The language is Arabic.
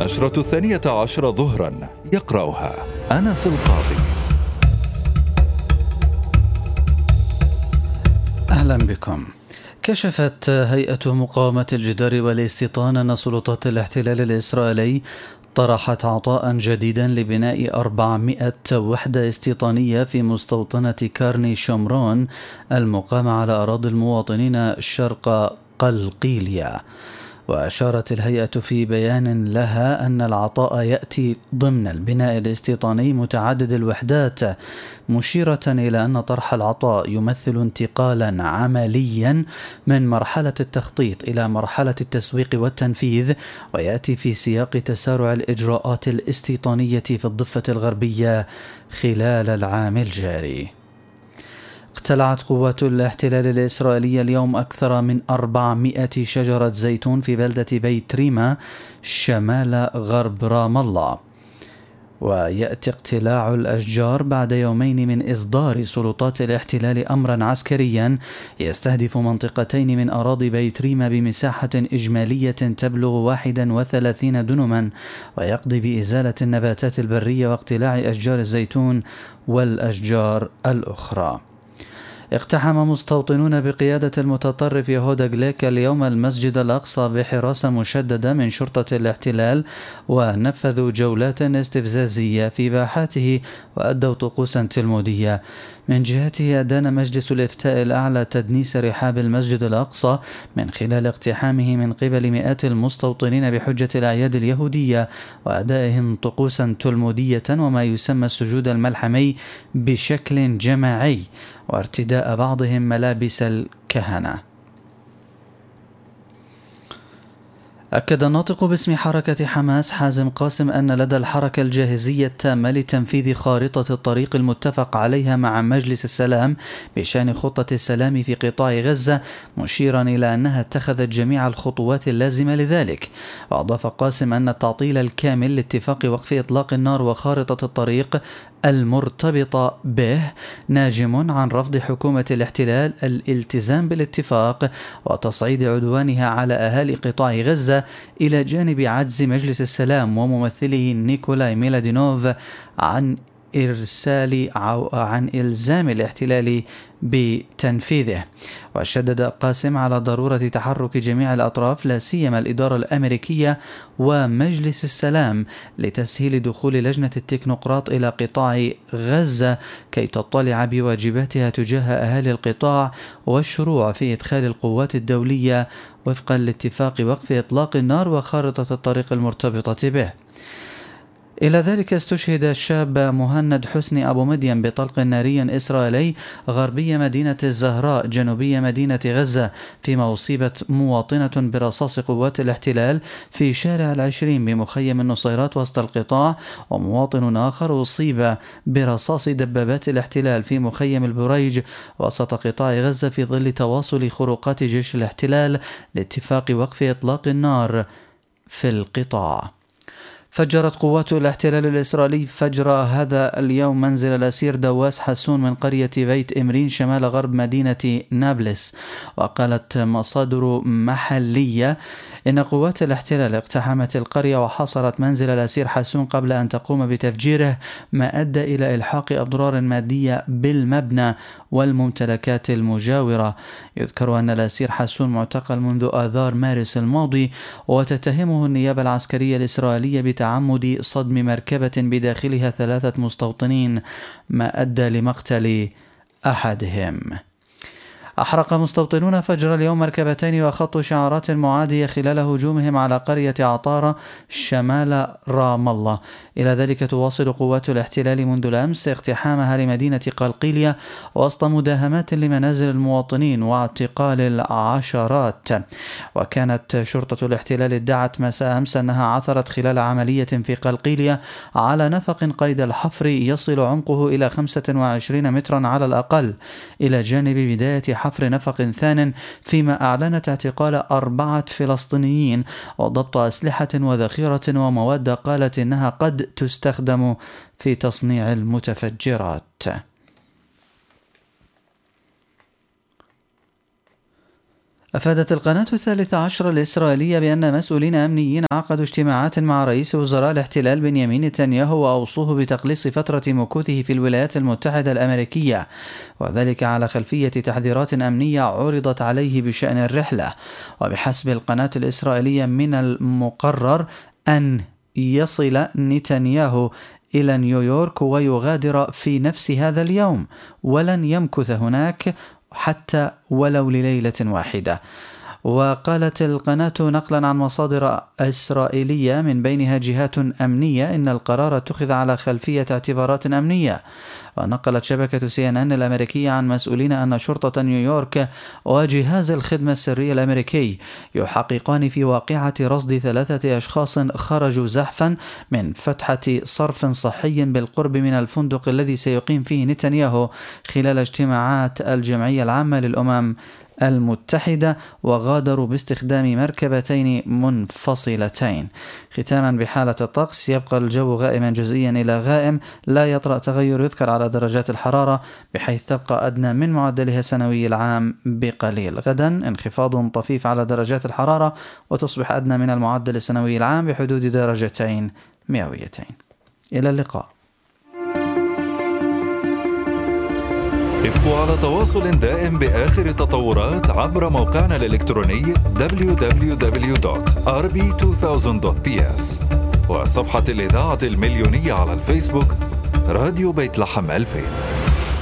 النشرة 12 ظهرا، يقرأها أنس القاضي. أهلا بكم. كشفت هيئة مقاومة الجدار والاستيطان أن سلطات الاحتلال الإسرائيلي طرحت عطاء جديدا لبناء 400 وحدة استيطانية في مستوطنة كارني شمرون المقامة على أراضي المواطنين شرق قلقيلية. وأشارت الهيئة في بيان لها أن العطاء يأتي ضمن البناء الاستيطاني متعدد الوحدات، مشيرة إلى أن طرح العطاء يمثل انتقالا عمليا من مرحلة التخطيط إلى مرحلة التسويق والتنفيذ، ويأتي في سياق تسارع الإجراءات الاستيطانية في الضفة الغربية خلال العام الجاري. اقتلعت قوات الاحتلال الإسرائيلي اليوم أكثر من 400 شجرة زيتون في بلدة بيت ريما شمال غرب رام الله. ويأتي اقتلاع الأشجار بعد يومين من إصدار سلطات الاحتلال أمرا عسكريا يستهدف منطقتين من أراضي بيت ريما بمساحة إجمالية تبلغ 31 دنما، ويقضي بإزالة النباتات البرية واقتلاع أشجار الزيتون والأشجار الأخرى. اقتحم مستوطنون بقيادة المتطرف يهودا جليك اليوم المسجد الأقصى بحراسة مشددة من شرطة الاحتلال، ونفذوا جولات استفزازية في باحاته وأدوا طقوسا تلمودية. من جهته أدان مجلس الإفتاء الأعلى تدنيس رحاب المسجد الأقصى من خلال اقتحامه من قبل مئات المستوطنين بحجة الأعياد اليهودية وأدائهم طقوسا تلمودية وما يسمى السجود الملحمي بشكل جماعي، وارتداء بعضهم ملابس الكهنة. أكد الناطق باسم حركة حماس حازم قاسم أن لدى الحركة الجاهزية التامة لتنفيذ خارطة الطريق المتفق عليها مع مجلس السلام بشأن خطة السلام في قطاع غزة، مشيرا إلى أنها اتخذت جميع الخطوات اللازمة لذلك. وأضاف قاسم أن التعطيل الكامل لاتفاق وقف إطلاق النار وخارطة الطريق المرتبطة به ناجم عن رفض حكومة الاحتلال الالتزام بالاتفاق وتصعيد عدوانها على أهالي قطاع غزة، إلى جانب عجز مجلس السلام وممثله نيكولاي ميلادينوف عن إلزام الاحتلال بتنفيذه. وشدد قاسم على ضرورة تحرك جميع الأطراف لا سيما الإدارة الأمريكية ومجلس السلام لتسهيل دخول لجنة التكنوقراط إلى قطاع غزة كي تطلع بواجباتها تجاه أهالي القطاع، والشروع في إدخال القوات الدولية وفقا لاتفاق وقف إطلاق النار وخارطة الطريق المرتبطة به. إلى ذلك استشهد الشاب مهند حسني أبو مدين بطلق ناري إسرائيلي غربية مدينة الزهراء جنوبية مدينة غزة، فيما أصيبت مواطنة برصاص قوات الاحتلال في شارع العشرين بمخيم النصيرات وسط القطاع، ومواطن آخر أصيب برصاص دبابات الاحتلال في مخيم البريج وسط قطاع غزة في ظل تواصل خروقات جيش الاحتلال لاتفاق وقف إطلاق النار في القطاع. فجرت قوات الاحتلال الإسرائيلي فجر هذا اليوم منزل الأسير دواس حسون من قرية بيت إمرين شمال غرب مدينة نابلس. وقالت مصادر محلية إن قوات الاحتلال اقتحمت القرية وحاصرت منزل الأسير حسون قبل أن تقوم بتفجيره، ما أدى إلى إلحاق أضرار مادية بالمبنى والممتلكات المجاورة. يذكر أن الأسير حسون معتقل منذ آذار مارس الماضي، وتتهمه النيابة العسكرية الإسرائيلية بتعمد صدم مركبة بداخلها 3 مستوطنين، ما أدى لمقتل أحدهم. أحرق مستوطنون فجر اليوم مركبتين وخطوا شعارات معادية خلال هجومهم على قرية عطارة شمال رام الله. إلى ذلك تواصل قوات الاحتلال منذ الأمس اقتحامها لمدينة قلقيلية وسط مداهمات لمنازل المواطنين واعتقال العشرات. وكانت شرطة الاحتلال ادعت مساء أمس أنها عثرت خلال عملية في قلقيلية على نفق قيد الحفر يصل عمقه إلى 25 مترا على الأقل، إلى جانب بداية حفر نفق ثان، فيما أعلنت اعتقال 4 فلسطينيين وضبط أسلحة وذخيرة ومواد قالت إنها قد تستخدم في تصنيع المتفجرات. أفادت القناة 13 الإسرائيلية بأن مسؤولين أمنيين عقدوا اجتماعات مع رئيس وزراء الاحتلال بنيامين نتنياهو وأوصوه بتقليص فترة مكوثه في الولايات المتحدة الأمريكية، وذلك على خلفية تحذيرات أمنية عرضت عليه بشأن الرحلة. وبحسب القناة الإسرائيلية من المقرر أن يصل نتنياهو إلى نيويورك ويغادر في نفس هذا اليوم، ولن يمكث هناك حتى ولو لليلة واحدة. وقالت القناة نقلا عن مصادر إسرائيلية من بينها جهات أمنية إن القرار اتخذ على خلفية اعتبارات أمنية. ونقلت شبكة CNN الأمريكية عن مسؤولين أن شرطة نيويورك وجهاز الخدمة السرية الأمريكي يحققان في واقعة رصد 3 أشخاص خرجوا زحفا من فتحة صرف صحي بالقرب من الفندق الذي سيقيم فيه نتنياهو خلال اجتماعات الجمعية العامة للأمم المتحدة، وغادروا باستخدام مركبتين منفصلتين. ختاما بحالة الطقس، يبقى الجو غائما جزئيا إلى غائم، لا يطرأ تغير يذكر على درجات الحرارة، بحيث تبقى أدنى من معدلها السنوي العام بقليل. غدا انخفاض طفيف على درجات الحرارة، وتصبح أدنى من المعدل السنوي العام بحدود 2 درجات مئويتين. إلى اللقاء. ابقوا على تواصل دائم بآخر التطورات عبر موقعنا الإلكتروني www.rb2000.ps وصفحة الإذاعة المليونية على الفيسبوك راديو بيت لحم 2000.